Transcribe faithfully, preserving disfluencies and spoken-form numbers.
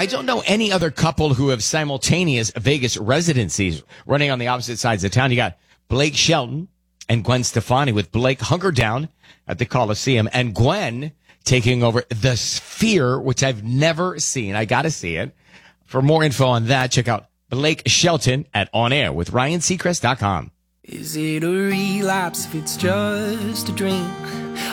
I don't know any other couple who have simultaneous Vegas residencies running on the opposite sides of town. You got Blake Shelton and Gwen Stefani, with Blake hunkered down at the Coliseum and Gwen taking over the Sphere, which I've never seen. I got to see it. For more info on that, check out Blake Shelton at on air with ryan seacrest dot com. Is it a relapse if it's just a drink?